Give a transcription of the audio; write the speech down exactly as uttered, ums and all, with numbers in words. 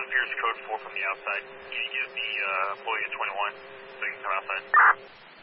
here's code four from the outside. Can you give the uh, employee a twenty-one so you can come outside?